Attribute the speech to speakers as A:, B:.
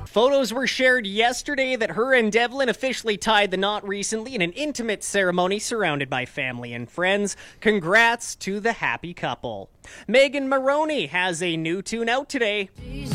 A: Photos were shared yesterday that her and Devlin officially tied the knot recently in an intimate ceremony surrounded by family and friends. Congrats to the happy couple. Megan Maroney has a new tune out today.